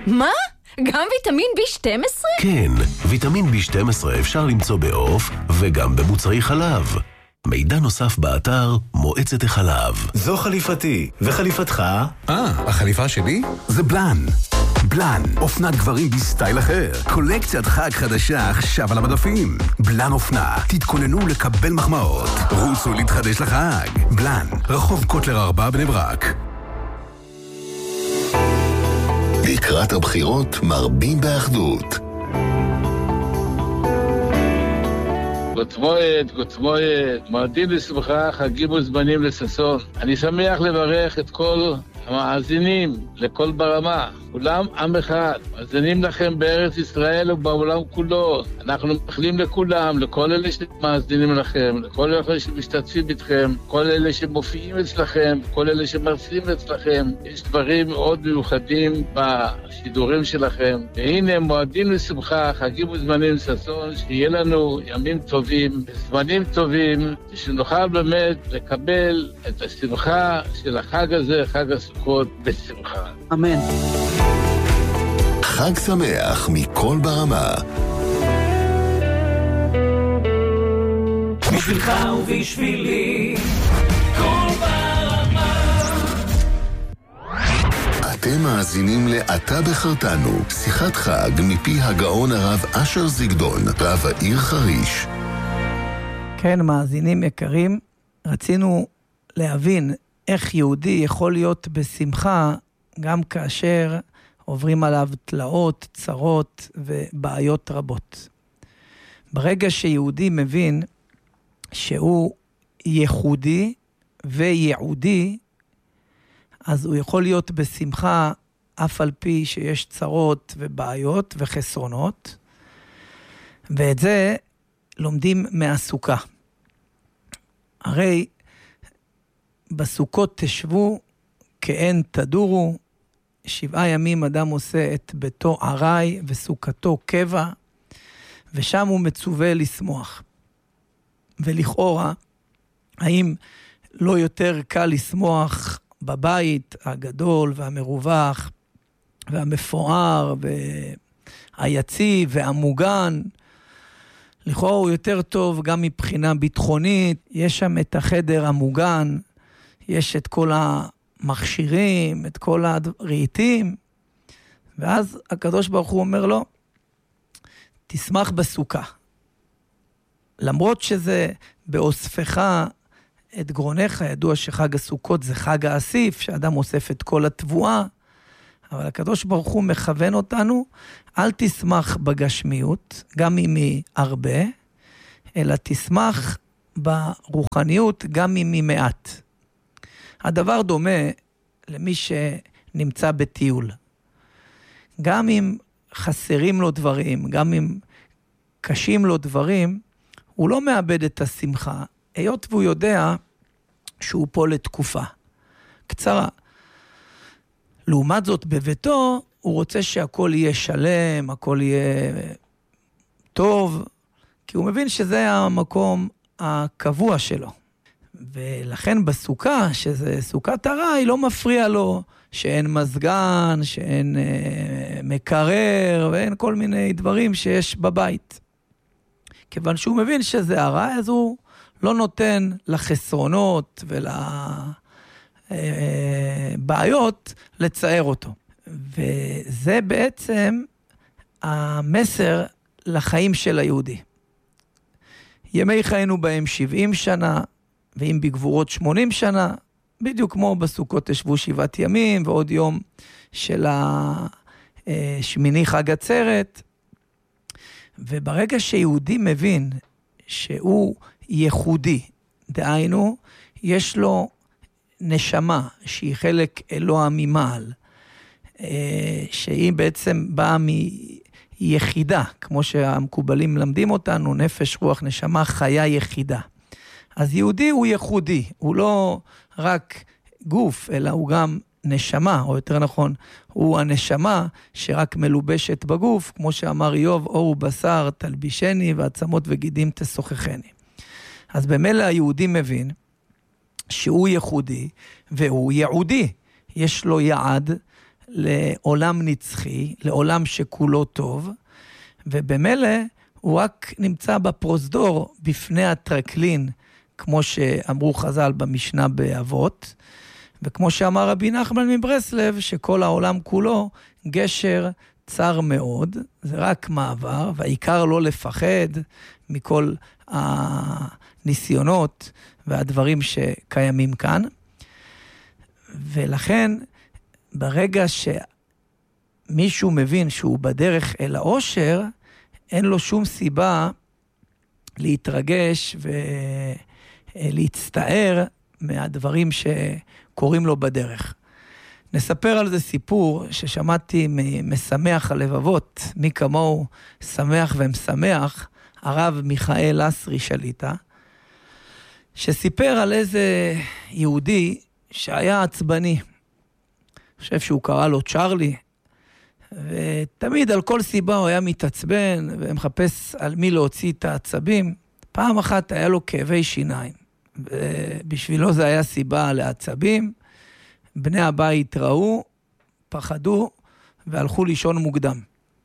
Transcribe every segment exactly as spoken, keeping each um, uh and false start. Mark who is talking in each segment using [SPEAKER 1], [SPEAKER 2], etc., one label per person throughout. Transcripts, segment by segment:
[SPEAKER 1] מה? גם ויטמין בי שתים עשרה?
[SPEAKER 2] כן, ויטמין בי שתים עשרה אפשר למצוא בעוף וגם במוצרי חלב. מידע נוסף באתר מועצת החלב.
[SPEAKER 3] זו חליפתי, וחליפתך?
[SPEAKER 4] אה, החליפה שלי? זה בלן. בלן, אופנת גברים בסטייל אחר. קולקציית חג חדשה עכשיו על המדפים. בלן אופנה, תתכוננו לקבל מחמאות. רוסו להתחדש לחג. בלן, רחוב קוטלר ארבע בני ברק.
[SPEAKER 5] לקראת הבחירות מרבים באחדות.
[SPEAKER 6] גוטמועד, גוטמועד, מועדים לשמחה, חגים וזמנים לששון. אני שמח לברך את כל המאזינים לכל ברמה. כולם עם אחד. מאזינים לכם בארץ ישראל ובעולם כולו. אנחנו מאחלים לכולם, לכל אלה שמאזינים לכם, לכל אלה שמשתתפים איתכם, כל אלה שמופיעים אצלכם, כל אלה שמרצים אצלכם. יש דברים מאוד מיוחדים בשידורים שלכם. והנה מועדים לשמחה, חגים וזמנים לששון, שיהיה לנו ימים טובים, זמנים טובים, שנוכל באמת לקבל את השמחה של החג הזה, חג הסוכות, בשמחה.
[SPEAKER 1] אמן.
[SPEAKER 5] חג שמח מכל ברמה.
[SPEAKER 7] בשבילך ובשבילי כל ברמה.
[SPEAKER 5] אתם מאזינים לאתה בחרתנו, שיחת חג מפי הגאון הרב אשר זיגדון, רב העיר חריש.
[SPEAKER 8] כן, מאזינים יקרים, רצינו להבין איך יהודי יכול להיות בשמחה גם כאשר עוברים עליו תלאות, צרות ובעיות רבות. ברגע שיהודי מבין שהוא ייחודי וייעודי, אז הוא יכול להיות בשמחה אף על פי שיש צרות ובעיות וחסרונות, ואת זה לומדים מהסוכה. הרי בסוכות תשבו כאין תדורו, שבעה ימים אדם עושה את ביתו ערי וסוכתו קבע, ושם הוא מצווה לשמוח. ולכאורה, האם לא יותר קל לשמוח בבית הגדול והמרווח והמפואר והיציב והמוגן? לכאורה הוא יותר טוב גם מבחינה ביטחונית, יש שם את החדר המוגן, יש את כל המכשירים, את כל הרהיטים, ואז הקדוש ברוך הוא אומר לו, תשמח בסוכה. למרות שזה באוספך את גרונך, ידוע שחג הסוכות זה חג האסיף, שאדם אוסף את כל התבואה, אבל הקדוש ברוך הוא מכוון אותנו, אל תשמח בגשמיות, גם אם היא הרבה, אלא תשמח ברוחניות, גם אם היא מעט. הדבר דומה למי שנמצא בטיול. גם אם חסרים לו דברים, גם אם קשים לו דברים, הוא לא מאבד את השמחה, היות והוא יודע שהוא פה לתקופה קצרה. לעומת זאת בביתו, הוא רוצה שהכל יהיה שלם, הכל יהיה טוב, כי הוא מבין שזה המקום הקבוע שלו. ולכן בסוכה, שזה סוכת הרי, לא מפריע לו שאין מזגן, שאין אה, מקרר, ואין כל מיני דברים שיש בבית. כיוון שהוא מבין שזה הרי, אז הוא לא נותן לחסרונות ולבעיות לצייר אותו. וזה בעצם המסר לחיים של היהודי. ימי חיינו בהם שבעים שנה, ואם בגבורות שמונים שנה, בדיוק כמו בסוכות תשבו שבעת ימים, ועוד יום של השמיני חג עצרת. וברגע שיהודי מבין שהוא ייחודי, דהיינו, יש לו נשמה שהיא חלק אלוה ממעל, שהיא בעצם באה מיחידה, כמו שהמקובלים למדים אותנו, נפש, רוח, נשמה, חיה יחידה. אז יהודי הוא ייחודי, הוא לא רק גוף, אלא הוא גם נשמה, או יותר נכון, הוא הנשמה שרק מלובשת בגוף, כמו שאמר איוב, אור ובשר תלבישני, ועצמות וגידים תשוחחני. אז במילא היהודי מבין שהוא ייחודי, והוא ייעודי. יש לו יעד לעולם נצחי, לעולם שכולו טוב, ובמילא הוא רק נמצא בפרוזדור בפני הטרקלין, כמו שאמרו חז"ל במשנה באבות, וכמו שאמר רבי נחמן מברסלב, שכל העולם כולו גשר צר מאוד, זה רק מעבר, והעיקר לא לפחד מכל הניסיונות והדברים שקיימים כאן. ולכן, ברגע שמישהו מבין שהוא בדרך אל האושר, אין לו שום סיבה להתרגש ולהצטער מהדברים שקורים לו בדרך. נספר על זה סיפור ששמעתי משמח הלבבות, מי כמוהו שמח ומשמח, הרב מיכאל אסרי שליטה, שסיפר על איזה יהודי שהיה עצבני. אני חושב שהוא קרא לו צ'רלי, ותמיד על כל סיבה הוא היה מתעצבן ומחפש על מי להוציא את העצבים. פעם אחת היה לו כאבי שיניים, ובשבילו זה היה סיבה לעצבים. בני הבית ראו, פחדו והלכו לישון מוקדם.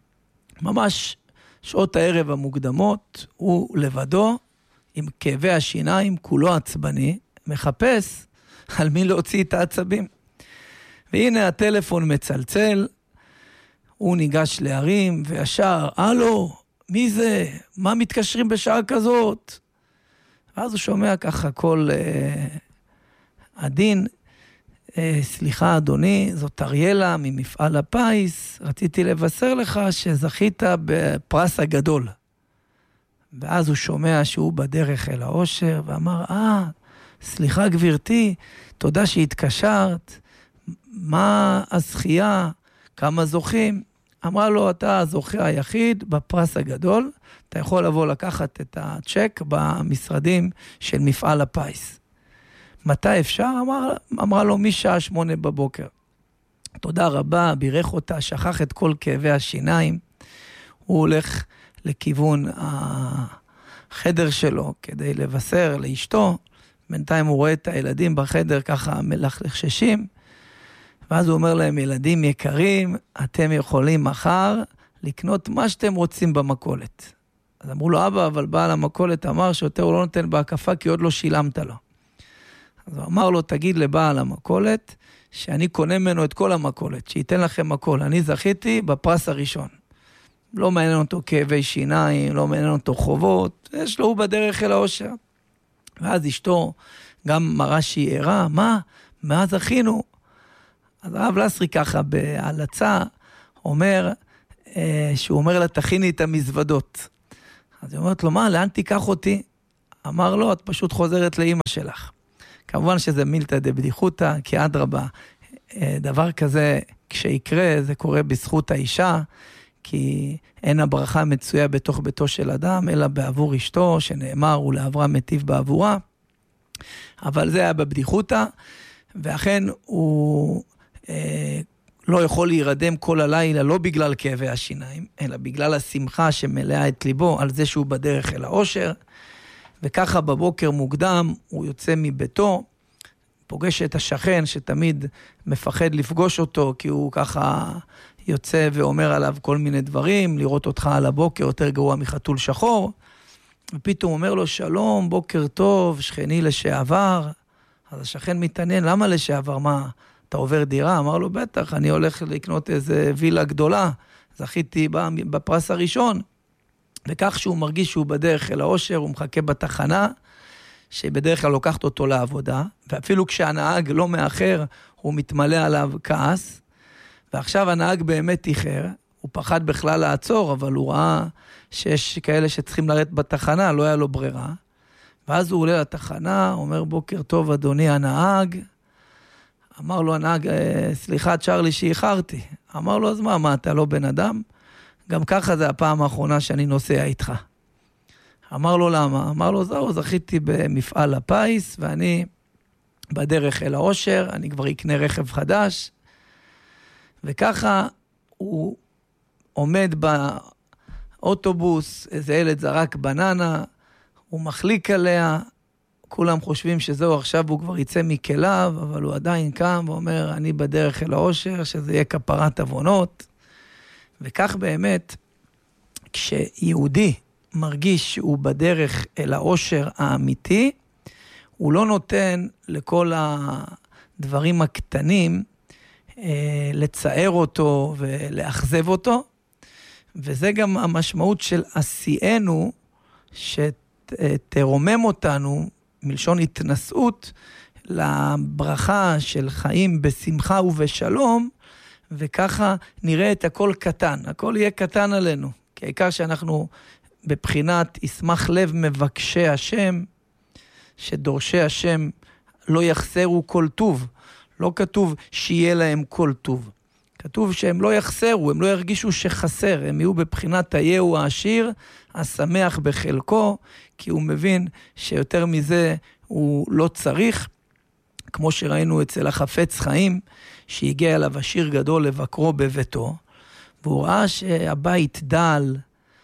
[SPEAKER 8] ממש שעות הערב המוקדמות, הוא לבדו עם כאבי השיניים, כולו עצבני, מחפש על מי להוציא את העצבים. והנה הטלפון מצלצל, הוא ניגש להרים וישר, הלו, מי זה? מה מתקשרים בשעה כזאת? ואז הוא שומע ככה כל אה, הדין, אה, סליחה אדוני, זאת אריאלה ממפעל הפיס, רציתי לבשר לך שזכית בפרס הגדול. ואז הוא שומע שהוא בדרך אל האושר, ואמר, אה, סליחה גברתי, תודה שהתקשרת, מה הזכייה, כמה זוכים? אמרה לו, אתה הזוכה היחיד בפרס הגדול, אתה יכול לבוא לקחת את הצ'ק במשרדים של מפעל הפיס. מתי אפשר? אמר, אמרה לו, משעה שמונה בבוקר. תודה רבה, בירך אותה, שכח את כל כאבי השיניים, הוא הולך לכיוון החדר שלו כדי לבשר לאשתו, בינתיים הוא רואה את הילדים בחדר ככה מלחששים, ואז הוא אומר להם, ילדים יקרים, אתם יכולים מחר לקנות מה שאתם רוצים במכולת. אז אמרו לו, אבא, אבל בעל המכולת אמר שיותר הוא לא נותן בהקפה כי עוד לא שילמת לו. אז הוא אמר לו, תגיד לבעל המכולת, שאני קונה ממנו את כל המכולת, שייתן לכם הכל. אני זכיתי בפרס הראשון. לא מעניין אותו כאבי שיניים, לא מעניין אותו חובות, יש לו הוא בדרך אל האושר. ואז אשתו גם מראה שהיא ערה, מה? מה זכינו? אז הרב לסרי ככה בהלצה אומר, אה, שהוא אומר לה, תכיני את המזוודות. אז היא אומרת לו, מה, לאן תיקח אותי? אמר לו, את פשוט חוזרת לאמא שלך. כמובן שזה מילתא דבדיחותא, כי אדרבה, אה, דבר כזה, כשיקרה, זה קורה בזכות האישה, כי אין הברכה מצויה בתוך ביתו של אדם, אלא בעבור אשתו, שנאמר, ולאברהם מטיב בעבורה. אבל זה היה בבדיחותא, ואכן הוא אה, לא יכול להירדם כל הלילה, לא בגלל כאבי השיניים, אלא בגלל השמחה שמלאה את ליבו על זה שהוא בדרך אל האושר, וככה בבוקר מוקדם הוא יוצא מביתו, פוגש את השכן שתמיד מפחד לפגוש אותו, כי הוא ככה יוצא ואומר עליו כל מיני דברים, לראות אותך על הבוקר יותר גרוע מחתול שחור, ופתאום אומר לו, שלום, בוקר טוב, שכני לשעבר. אז השכן מתעניין, למה לשעבר? מה, אתה עובר דירה? אמר לו, בטח, אני הולך לקנות איזה וילה גדולה, זכיתי בפרס הראשון. וכך שהוא מרגיש שהוא בדרך אל האושר, הוא מחכה בתחנה, שבדרך כלל לוקחת אותו לעבודה, ואפילו כשהנהג לא מאחר, הוא מתמלא עליו כעס, ועכשיו הנהג באמת איחר, הוא פחד בכלל לעצור, אבל הוא ראה שיש כאלה שצריכים לרדת בתחנה, לא היה לו ברירה, ואז הוא עולה לתחנה, אומר, בוקר טוב אדוני הנהג, אמר לו הנהג, סליחה צ'רלי שאיחרתי, אמר לו, אז מה, מה אתה לא בן אדם? גם ככה זה הפעם האחרונה שאני נוסע איתך. אמר לו למה? אמר לו, זהו, זכיתי במפעל הפיס, ואני בדרך אל האושר, אני כבר אקנה רכב חדש, וככה הוא עומד באוטובוס, איזה ילד זרק בננה, הוא מחליק עליה, כולם חושבים שזהו, עכשיו הוא כבר יצא מכליו, אבל הוא עדיין קם ואומר, אני בדרך אל האושר, שזה יהיה כפרת עוונות. וכך באמת, כשיהודי מרגיש שהוא בדרך אל האושר האמיתי, הוא לא נותן לכל הדברים הקטנים אה, לצער אותו ולאכזב אותו, וזה גם המשמעות של עשיינו, שתרומם אותנו, מלשון התנסות, לברכה של חיים בשמחה ובשלום, וככה נראה את הכל קטן. הכל יהיה קטן עלינו, כי העיקר שאנחנו בבחינת ישמח לב מבקשי השם, שדורשי השם לא יחסרו כל טוב. לא כתוב שיהיה להם כל טוב. כתוב שהם לא יחסרו, הם לא ירגישו שחסר, הם יהיו בבחינת היהו העשיר, השמח בחלקו, כי הוא מבין שיותר מזה הוא לא צריך, כמו שראינו אצל החפץ חיים, שהגיע אליו עשיר גדול לבקרו בביתו, והוא ראה שהבית דל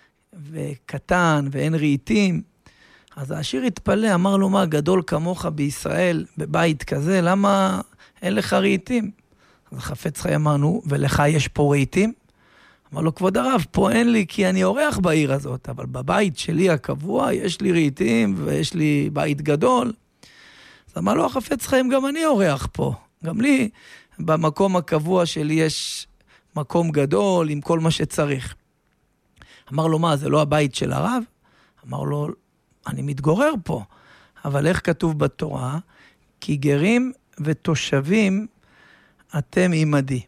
[SPEAKER 8] וקטן ואין רהיטים, אז העשיר התפלא, אמר לו, מה גדול כמוך בישראל בבית כזה, למה אין לך רהיטים? אז החפץ חיים אמרנו, ולך יש פה רהיטים? אמר לו, כבוד הרב, פה אין לי כי אני אורח בעיר הזאת, אבל בבית שלי הקבוע יש לי רהיטים ויש לי בית גדול. אז אמר לו, החפץ חיים, גם אני אורח פה. גם לי במקום הקבוע שלי יש מקום גדול עם כל מה שצריך. אמר לו, מה, זה לא הבית של הרב? אמר לו, אני מתגורר פה. אבל איך כתוב בתורה? כי גרים ותושבים אתם עמדי.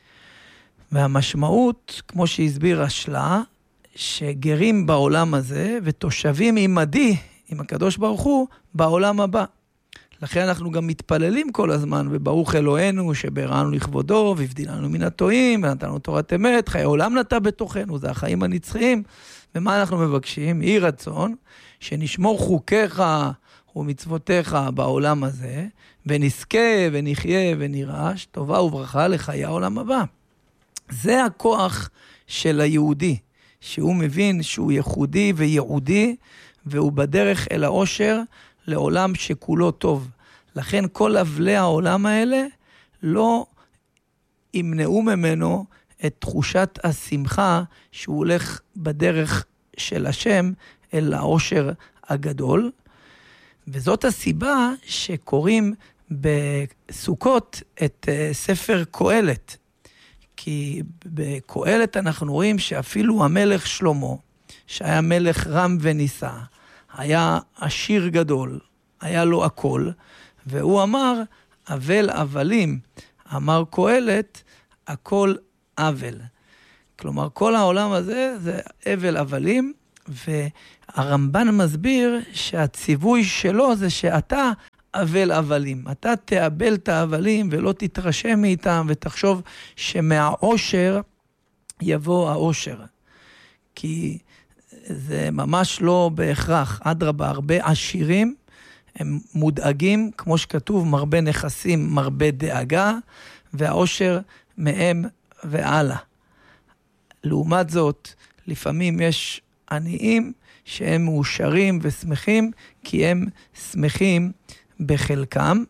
[SPEAKER 8] והמשמעות, כמו שהסביר השלה, שגרים בעולם הזה ותושבים עמדי, עם הקדוש ברוך הוא, בעולם הבא. לכן אנחנו גם מתפללים כל הזמן, וברוך אלוהינו שבראנו לכבודו, והבדילנו מן הטועים, ונתנו תורת אמת, חיי עולם נטע בתוכנו, זה החיים הנצחיים. ומה אנחנו מבקשים? יהי רצון, שנשמור חוקיך ומצוותיך בעולם הזה, ונזכה ונחיה ונירש, טובה וברכה לחיי העולם הבא. זה הכוח של היהודי, שהוא מבין שהוא ייחודי וייעודי, והוא בדרך אל האושר לעולם שכולו טוב. לכן כל אבלי העולם האלה לא ימנעו ממנו את תחושת השמחה שהוא הולך בדרך של השם אל האושר הגדול. וזאת הסיבה שקוראים בסוכות את ספר קהלת. כי בקהלת אנחנו רואים שאפילו המלך שלמה, שהיה מלך רם ונישא, היה עשיר גדול, היה לו הכל, והוא אמר, אבל אבלים, אמר קהלת, הכל אבל. כלומר, כל העולם הזה זה אבל אבלים, והרמב"ן מסביר שהציווי שלו זה שאתה אבל אבלים. אתה תאבל את האבלים ולא תתרשם מאיתם, ותחשוב שמהעושר יבוא העושר. כי זה ממש לא בהכרח. אדרבה, הרבה עשירים הם מודאגים, כמו שכתוב, מרבה נכסים, מרבה דאגה, והעושר מהם והלאה. לעומת זאת, לפעמים יש עניים שהם מאושרים ושמחים, כי הם שמחים בחלקם.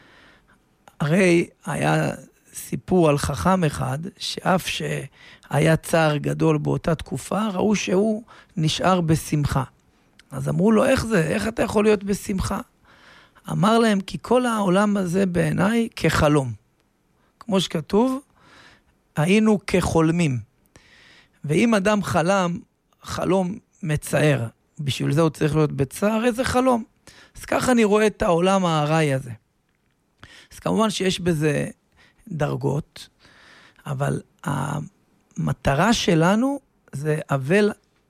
[SPEAKER 8] הרי היה סיפור על חכם אחד, שאף שהיה צער גדול באותה תקופה, ראו שהוא נשאר בשמחה. אז אמרו לו, איך זה? איך אתה יכול להיות בשמחה? אמר להם, כי כל העולם הזה בעיניי כחלום. כמו שכתוב, היינו כחולמים. ואם אדם חלם, חלום מצער, בשביל זה הוא צריך להיות בצער, איזה חלום. אז ככה אני רואה את העולם העראי הזה. אז כמובן שיש בזה דרגות, אבל המטרה שלנו זה אבל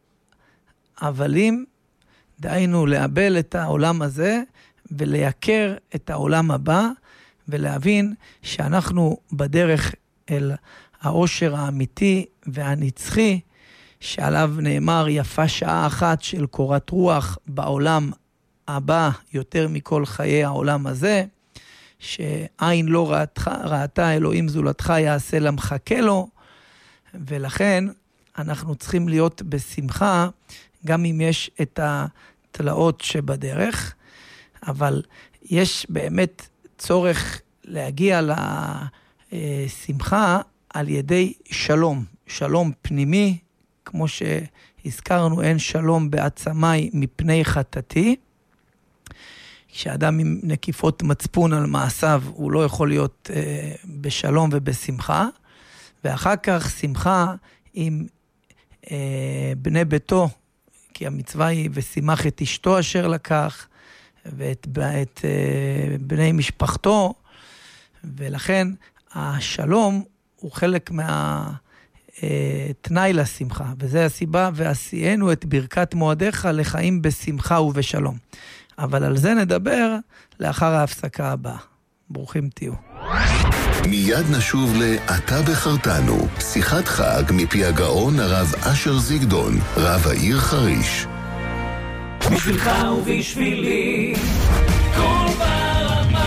[SPEAKER 8] אבלים, דהיינו לאבל את העולם הזה, ולייקר את העולם הבא, ולהבין שאנחנו בדרך אל העושר האמיתי והנצחי, שעליו נאמר יפה שעה אחת של קורת רוח בעולם הבא, יותר מכל חיי העולם הזה, שעין לא ראתך, ראתה אלוהים זולתך יעשה למחכה לו, ולכן אנחנו צריכים להיות בשמחה, גם אם יש את התלאות שבדרך. אבל יש באמת צורך להגיע לשמחה על ידי שלום, שלום פנימי, כמו שהזכרנו, אין שלום בעצמי מפני חטאתי. כשאדם עם נקיפות מצפון על מעשיו, הוא לא יכול להיות אה, בשלום ובשמחה, ואחר כך שמחה עם אה, בני ביתו, כי המצווה היא ושימח את אשתו אשר לקח, ואת את, אה, בני משפחתו, ולכן השלום הוא חלק מה... תנאי לשמחה, וזה הסיבה, ועשיינו את ברכת מועדיך לחיים בשמחה ובשלום. אבל על זה נדבר לאחר ההפסקה הבאה. ברוכים תהיו.
[SPEAKER 5] מיד נשוב ל"אתה בחרתנו", שיחת חג מפי הגאון הרב אשר זיגדון, רב העיר חריש.
[SPEAKER 7] בשבילך ובשבילי כל ברמה.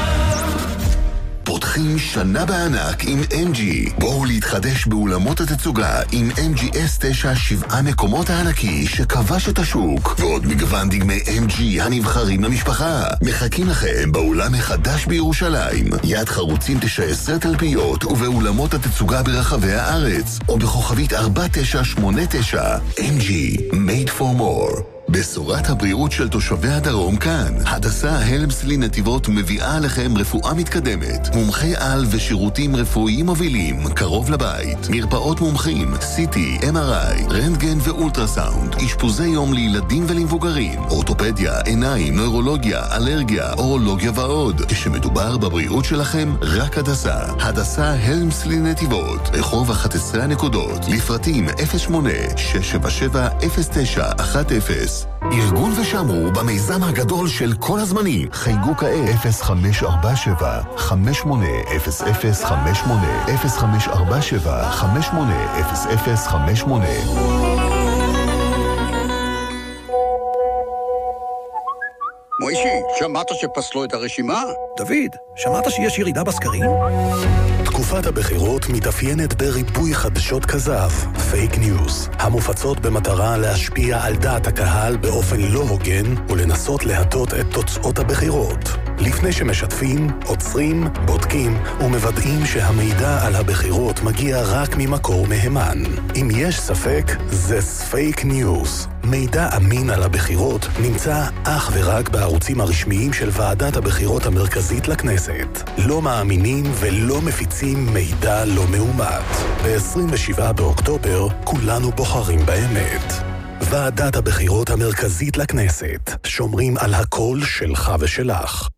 [SPEAKER 5] פותחים שנה בענק עם אם ג'י. בואו להתחדש באולמות התצוגה עם אם ג'י אס תשע שבעה מקומות הענקי שכבש את השוק, ועוד מגוון דגמי אם ג'י הנבחרים למשפחה. מחכים לכם באולם החדש בירושלים, יד חרוצים תשע עשרה תלפיות, ובאולמות התצוגה ברחבי הארץ, או בכוכבית ארבע תשע שמונה תשע. אם ג'י, made for more. בשורת הבריאות של תושבי הדרום כאן. הדסה הלמסלי נתיבות מביאה עליכם רפואה מתקדמת, מומחי על ושירותים רפואיים מובילים קרוב לבית, מרפאות מומחים, סי טי, אם אר איי, רנטגן ואולטרסאונד, אשפוזי יום לילדים ולמבוגרים, אורתופדיה, עיניים, נוירולוגיה, אלרגיה, אורולוגיה ועוד. כשמדובר בבריאות שלכם, רק הדסה. הדסה הלמסלי נתיבות, רחוב אחת עשרה הנקודות, לפרטים אפס שמונה שש שבע שבע אפס תשע אחת אפס. ארגון ושמרו במיזם הגדול של כל הזמנים. חייגו כעת אפס חמש ארבע שבע חמש שמונה אפס אפס חמש שמונה אפס חמש ארבע שבע חמש שמונה אפס אפס חמש שמונה.
[SPEAKER 9] מוישי, שמעת שפסלו את הרשימה?
[SPEAKER 4] דוד, שמעת שיש ירידה בסקרים?
[SPEAKER 3] תקופת הבחירות מתאפיינת בריבוי חדשות כזב, פייק ניוז, המופצות במטרה להשפיע על דעת הקהל באופן לא הוגן ולנסות להטות את תוצאות הבחירות. לפני שמשתפים, עוצרים, בודקים ומוודאים שהמידע על הבחירות מגיע רק ממקור מהימן. אם יש ספק, זה פייק ניוז. מידע אמין על הבחירות נמצא אך ורק בערוצים הרשמיים של ועדת הבחירות המרכזית לכנסת. לא מאמינים ולא מפיצים מידע לא מאומת. ב-עשרים ושבעה באוקטובר כולנו בוחרים באמת. ועדת הבחירות המרכזית לכנסת. שומרים על הקול שלך ושלך.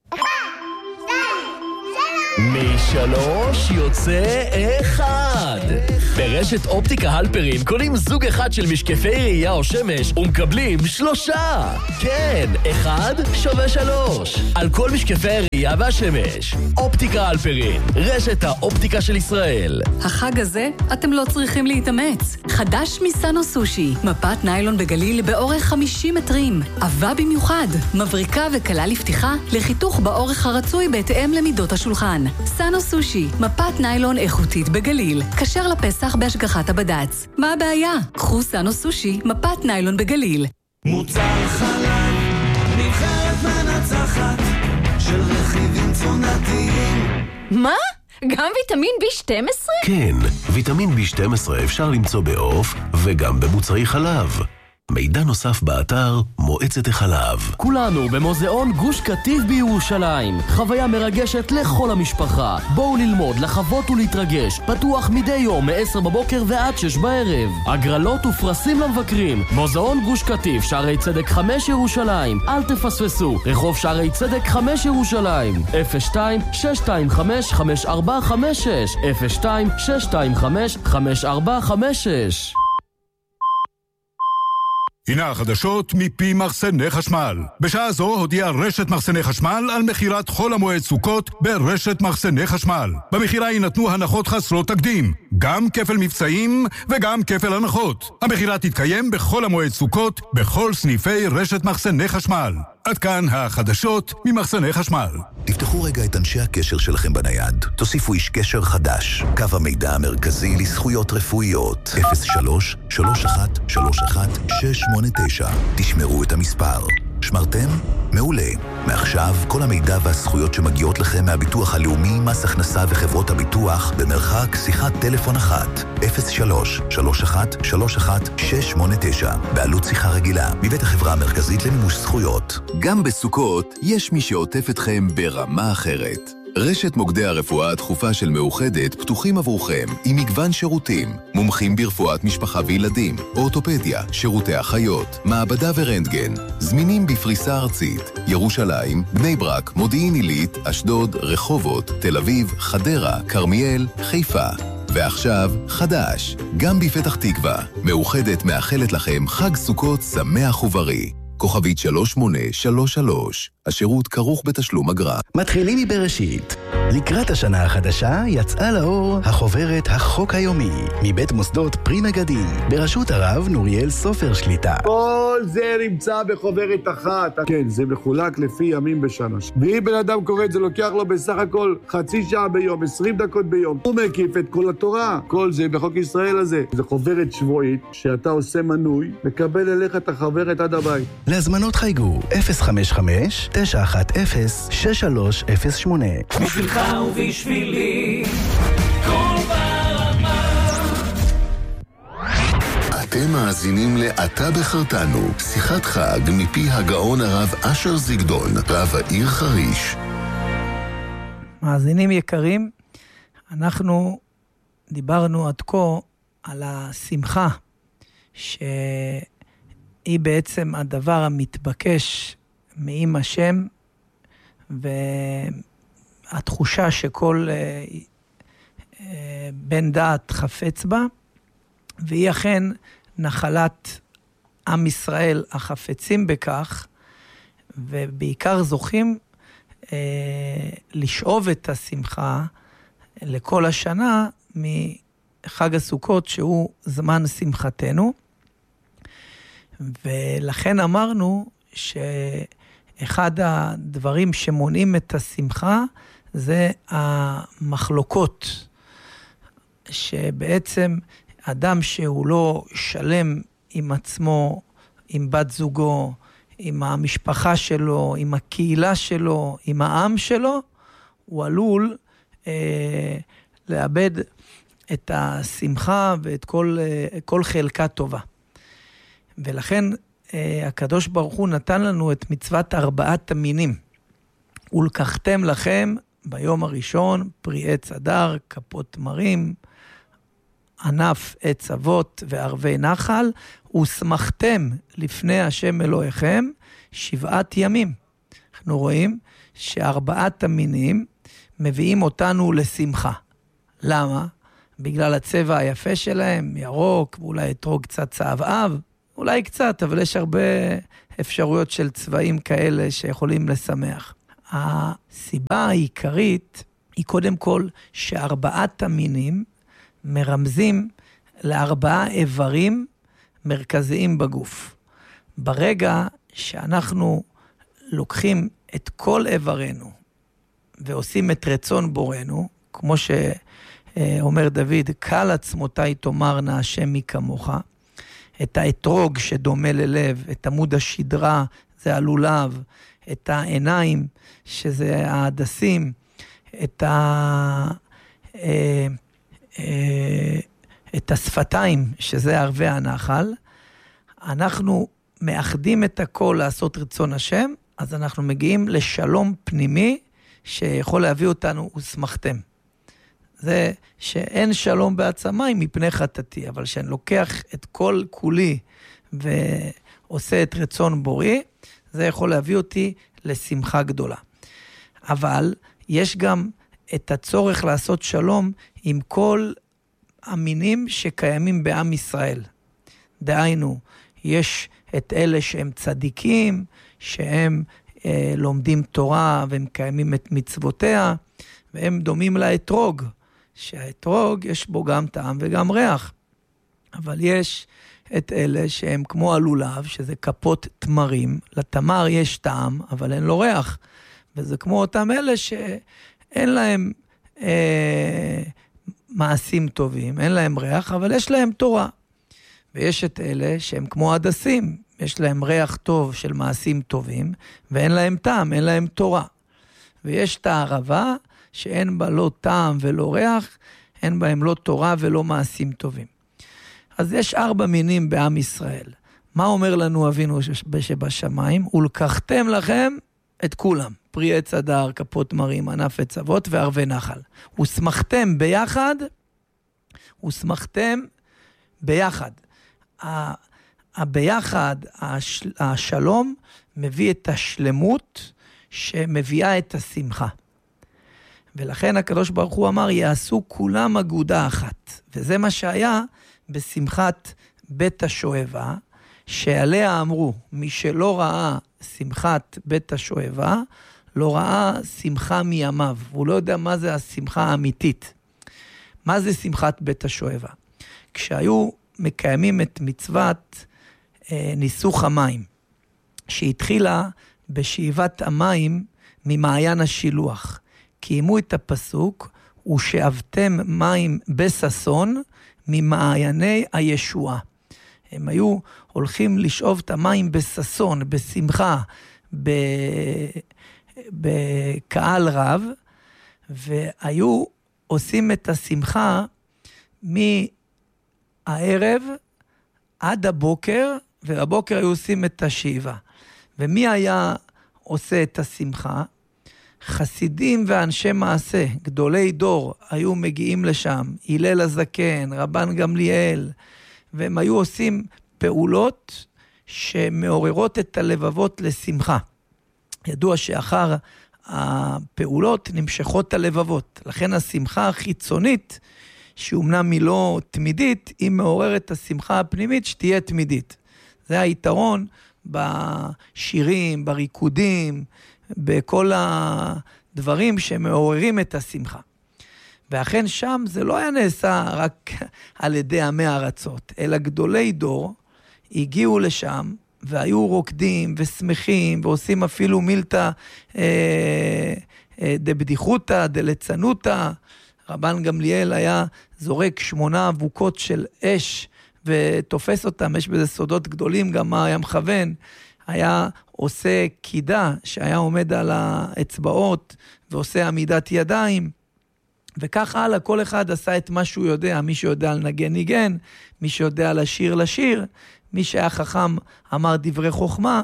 [SPEAKER 10] משלוש יוצא אחד. ברשת אופטיקה הלפרין קונים זוג אחד של משקפי ראייה או שמש ומקבלים שלושה. כן, אחד שווה שלוש. על כל משקפי הראייה והשמש. אופטיקה הלפרין, רשת האופטיקה של ישראל.
[SPEAKER 11] החג הזה אתם לא צריכים להתאמץ. חדש מסאנו סושי, מפת ניילון בגליל באורך חמישים מטרים. עבה במיוחד, מבריקה וקלה לפתיחה, לחיתוך באורך הרצוי בהתאם למידות השולחן. סאנו סושי, מפת ניילון איכותית בגליל, כשר לפסח בהשגחת הבד"ץ. מה הבעיה? קחו סאנו סושי, מפת ניילון בגליל.
[SPEAKER 7] מוצר חלב, נבחרת מנצחת, של רכיבים תזונתיים.
[SPEAKER 1] מה? גם ויטמין בי שתים עשרה?
[SPEAKER 2] כן, ויטמין בי שתים עשרה אפשר למצוא בעוף וגם במוצרי חלב. מידע נוסף באתר מועצת החלב.
[SPEAKER 10] כולנו במוזיאון גוש קטיף בירושלים. חוויה מרגשת לכל המשפחה. בואו ללמוד, לחוות ולהתרגש. פתוח מדי יום מ-עשר בבוקר ועד שש בערב. הגרלות ופרסים למבקרים. מוזיאון גוש קטיף, שערי צדק חמש ירושלים. אל תפספסו. רחוב שערי צדק חמש ירושלים. אפס שתיים שש שתיים חמש חמש ארבע חמש שש אפס שתיים שש שתיים חמש חמש ארבע חמש שש.
[SPEAKER 12] הנה החדשות מפי מחסני חשמל. בשעה זו הודיעה רשת מחסני חשמל על מחירת חול המועד סוכות ברשת מחסני חשמל. במחירה יינתנו הנחות חסרות תקדים, גם כפל מבצעים וגם כפל הנחות. המחירה תתקיים בכל המועד סוכות בכל סניפי רשת מחסני חשמל. עד כאן החדשות ממחסני חשמל.
[SPEAKER 4] תפתחו רגע את אנשי הקשר שלכם בנייד. תוסיפו איש קשר חדש. קו המידע המרכזי לזכויות רפואיות. אפס שלוש שלוש אחת שלוש אחת שש שמונה תשע. תשמרו את המספר. נשמרתם? מעולה. מעכשיו, כל המידע והזכויות שמגיעות לכם מהביטוח הלאומי, מס הכנסה וחברות הביטוח, במרחק שיחת טלפון אחת, אפס שלוש שלוש אחת שלוש אחת שש שמונה תשע, בעלות שיחה רגילה, מבית החברה המרכזית למימוש זכויות.
[SPEAKER 13] גם בסוכות יש מי שעוטף אתכם ברמה אחרת. רשת מוקדי הרפואה הדחופה של מאוחדת פתוחים עבורכם עם מגוון שירותים, מומחים ברפואת משפחה וילדים, אורתופדיה, שירותי אחיות, מעבדה ורנטגן, זמינים בפריסה ארצית, ירושלים, בני ברק, מודיעין עילית, אשדוד, רחובות, תל אביב, חדרה, כרמיאל, חיפה. ועכשיו, חדש, גם בפתח תקווה, מאוחדת מאחלת לכם חג סוכות שמח ובריא. כוכבית שלוש שמונה שלוש שלוש. השירות כרוך בתשלום אגרה.
[SPEAKER 14] מתחילים מבראשית. לקראת השנה החדשה יצאה לאור החוברת החוק היומי מבית מוסדות פרי מגדים בראשות הרב נוריאל סופר שליטה.
[SPEAKER 15] כל זה נמצא בחוברת אחת. כן, זה מחולק לפי ימים בשנה. ואם בן אדם קורא את זה, לוקח לו בסך הכל חצי שעה ביום, עשרים דקות ביום. הוא מקיף את כל התורה. כל זה בחוק ישראל הזה. זה חוברת שבועית שאתה עושה מנוי, מקבל אליך את החוברת עד הבית.
[SPEAKER 14] להזמנות חייגו אפס חמש חמש תשע אחת אפס שש שלוש אפס שמונה.
[SPEAKER 7] בשבילך ובשבילי כל ברמה.
[SPEAKER 5] אתם מאזינים ל"אתה בחרתנו", שיחת חג מפי הגאון הרב אשר זיגדון, רב העיר חריש.
[SPEAKER 8] מאזינים יקרים, אנחנו דיברנו עד כה על השמחה שהיא בעצם הדבר המתבקש מעם השם, והתחושה שכל אה, אה, בן דעת חפץ בה, והיא אכן נחלת עם ישראל החפצים בכך, ובעיקר זוכים אה, לשאוב את השמחה לכל השנה מחג הסוכות, שהוא זמן שמחתנו. ולכן אמרנו שאחד הדברים שמונעים את השמחה זה המחלוקות, שבעצם אדם שהוא לא שלם עם עצמו, עם בת זוגו, עם המשפחה שלו, עם הקהילה שלו, עם העם שלו, הוא עלול אה, לאבד את השמחה ואת כל, אה, כל חלקה טובה. ולכן אה, הקדוש ברוך הוא נתן לנו את מצוות ארבעת המינים. ולקחתם לכם ביום הראשון פרי עץ אדר, כפות תמרים, ענף עץ אבות וערבי נחל, ושמחתם לפני השם אלוהיכם שבעת ימים. אנחנו רואים שארבעת המינים מביאים אותנו לשמחה. למה? בגלל הצבע היפה שלהם, ירוק, ואולי אתרוג קצת צהבהב, אולי קצת, אבל יש הרבה אפשרויות של צבעים כאלה שיכולים לשמח. הסיבה העיקרית היא קודם כל שארבעת המינים מרמזים לארבעה איברים מרכזיים בגוף. ברגע שאנחנו לוקחים את כל איברנו ועושים את רצון בורנו, כמו שאומר דוד, קל עצמותיי תאמרנה השם מי כמוך, את האתרוג שדומה ללב, את עמוד השדרה, זה הלולב, את העיניים, שזה ההדסים, את ה... את השפתיים, שזה ערבי הנחל, אנחנו מאחדים את הכל לעשות רצון השם, אז אנחנו מגיעים לשלום פנימי, שיכול להביא אותנו ושמחתם. זה שאין שלום בעצמי מפני חטאתי, אבל שאני לוקח את כל כולי ועושה את רצון בורי, זה יכול להביא אותי לשמחה גדולה. אבל יש גם את הצורך לעשות שלום עם כל המינים שקיימים בעם ישראל. דהיינו, יש את אלה שהם צדיקים, שהם אה, לומדים תורה והם קיימים את מצוותיה, והם דומים לאתרוג, שהאתרוג יש בו גם טעם וגם ריח. אבל יש את אלה שהם כמו הלולב, שזה כפות תמרים, לתמר יש טעם, אבל אין לו ריח. וזה כמו אותם אלה שאין להם אה, מעשים טובים, אין להם ריח, אבל יש להם תורה. ויש את אלה שהם כמו הדסים, יש להם ריח טוב של מעשים טובים, ואין להם טעם, אין להם תורה. ויש את הערבה שאין בה לא טעם ולא ריח, אין בהם לא תורה ולא מעשים טובים. אז יש ארבע מינים בעם ישראל. מה אומר לנו אבינו שבשמיים? ולקחתם לכם את כולם, פרי עץ הדר, כפות מרים, ענף עץ אבות וערבי נחל. ושמחתם ביחד, ושמחתם ביחד. הביחד, השלום, מביא את השלמות שמביאה את השמחה. ולכן הקדוש ברוך הוא אמר, יעשו כולם אגודה אחת. וזה מה שהיה בשמחת בית השואבה, שעליה אמרו, מי שלא ראה שמחת בית השואבה, לא ראה שמחה מימיו. הוא לא יודע מה זה השמחה האמיתית. מה זה שמחת בית השואבה? כשהיו מקיימים את מצוות אה, ניסוך המים, שהתחילה בשאיבת המים ממעיין השילוח. קיימו את הפסוק, ושאבתם מים בססון ממעייני הישועה. הם היו הולכים לשאוב את המים בססון, בשמחה, בקהל רב, והיו עושים את השמחה מהערב עד הבוקר, ובבוקר היו עושים את השאיבה. ומי היה עושה את השמחה? חסידים ואנשי מעשה, גדולי דור, היו מגיעים לשם, הלל הזקן, רבן גמליאל, והם היו עושים פעולות שמעוררות את הלבבות לשמחה. ידוע שאחר הפעולות נמשכות הלבבות, לכן השמחה החיצונית, שאומנם היא לא תמידית, היא מעוררת את השמחה הפנימית שתהיה תמידית. זה היתרון בשירים, בריקודים, בכל הדברים שמעוררים את השמחה. ואכן שם זה לא היה נעשה רק על ידי עמי ארצות, אלא גדולי דור הגיעו לשם והיו רוקדים ושמחים ועושים אפילו מילתא אה, אה, דבדיחותא, דלצנותא. רבן גמליאל היה זורק שמונה אבוקות של אש ותופס אותם, יש בזה סודות גדולים, גם מה היה מכוון, היה עושה קידה שהיה עומד על האצבעות ועושה עמידת ידיים, וכך הלאה, כל אחד עשה את מה שהוא יודע, מי שיודע לנגן ניגן, מי שיודע לשיר לשיר, מי שהיה חכם אמר דברי חוכמה,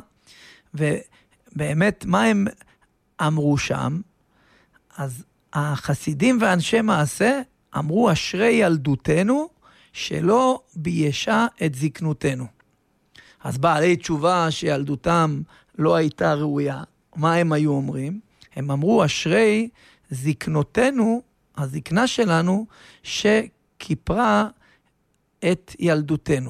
[SPEAKER 8] ובאמת מה הם אמרו שם? אז החסידים ואנשי מעשה אמרו, אשרי ילדותנו שלא ביישה את זקנותנו. אז בעלי תשובה שילדותם לא הייתה ראויה, מה הם היו אומרים? הם אמרו, אשרי זקנותנו, הזקנה שלנו, שכיפרה את ילדותנו.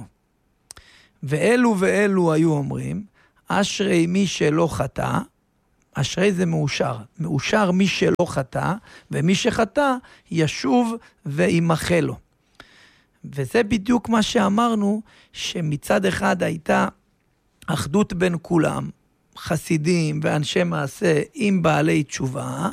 [SPEAKER 8] ואלו ואלו היו אומרים, אשרי מי שלא חטא, אשרי זה מאושר, מאושר מי שלא חטא, ומי שחטא ישוב וימחה לו. וזה בדיוק מה שאמרנו, שמצד אחד הייתה אחדות בין כולם, חסידים ואנשי מעשה עם בעלי תשובה,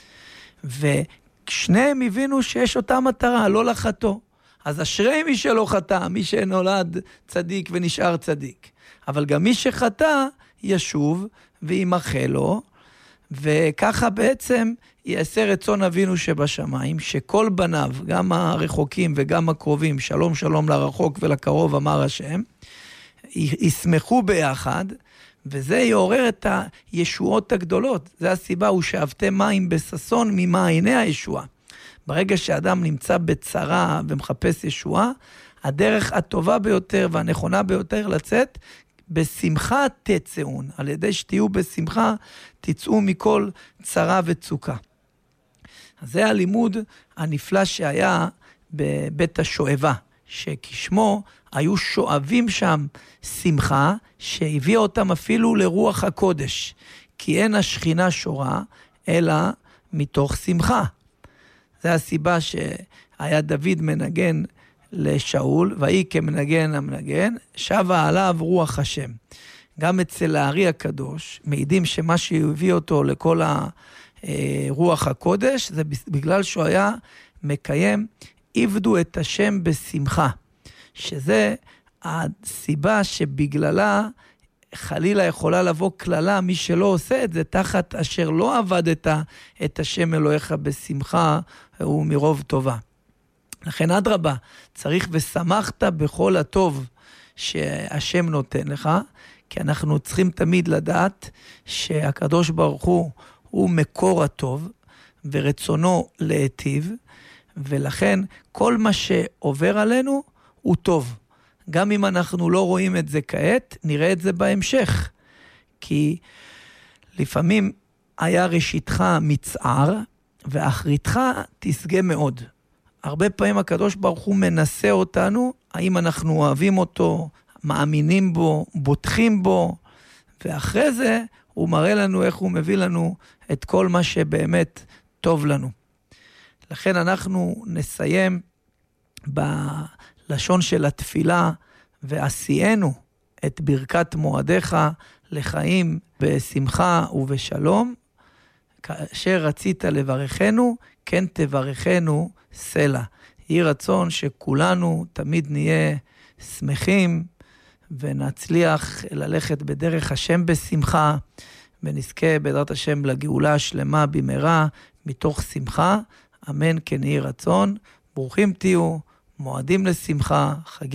[SPEAKER 8] ושניהם הבינו שיש אותה מטרה, לא לחטוא. אז אשרי מי שלא חטא, מי שנולד צדיק ונשאר צדיק. אבל גם מי שחטא ישוב וימחה לו, וככה בעצם יעשה רצון אבינו שבשמיים, שכל בניו, גם הרחוקים וגם הקרובים, שלום שלום לרחוק ולקרוב אמר השם, ישמחו ביחד, וזה יעורר את הישועות הגדולות. זה הסיבה, הוא שאבתם מים בססון ממעייני הישועה. ברגע שאדם נמצא בצרה ומחפש ישועה, הדרך הטובה ביותר והנכונה ביותר לצאת, בשמחה תצאון, על ידי שתהיו בשמחה, תצאו מכל צרה וצוקה. זה הלימוד הנפלא שהיה בבית השואבה, שכשמו היו שואבים שם שמחה, שהביאה אותם אפילו לרוח הקודש, כי אין השכינה שורה, אלא מתוך שמחה. זה הסיבה שהיה דוד מנגן לשאול, והיא כמנגן המנגן, שבה עליו רוח השם. גם אצל הארי הקדוש, מעידים שמה שהביא אותו לכל הרוח הקודש, זה בגלל שהוא היה מקיים, עבדו את השם בשמחה, שזה הסיבה שבגללה חלילה יכולה לבוא כללה, מי שלא עושה את זה, תחת אשר לא עבדת את השם אלוהיך בשמחה, הוא מרוב טובה. לכן אדרבה, צריך ושמחת בכל הטוב שהשם נותן לך, כי אנחנו צריכים תמיד לדעת שהקדוש ברוך הוא הוא מקור הטוב, ורצונו להיטיב, ולכן כל מה שעובר עלינו הוא טוב. גם אם אנחנו לא רואים את זה כעת, נראה את זה בהמשך. כי לפעמים היה ראשיתך מצער, ואחריתך תסגה מאוד. הרבה פעמים הקדוש ברוך הוא מנסה אותנו, האם אנחנו אוהבים אותו, מאמינים בו, בוטחים בו, ואחרי זה הוא מראה לנו איך הוא מביא לנו את כל מה שבאמת טוב לנו. לכן אנחנו נסיים בלשון של התפילה, ועשיינו את ברכת מועדיך לחיים בשמחה ובשלום, כאשר רצית לברכנו, כן תברכנו סלע. יהי רצון שכולנו תמיד נהיה שמחים, ונצליח ללכת בדרך השם בשמחה, ונזכה בעזרת השם לגאולה השלמה במהרה, מתוך שמחה, אמן כן יהי רצון. ברוכים תהיו, מועדים לשמחה, חגים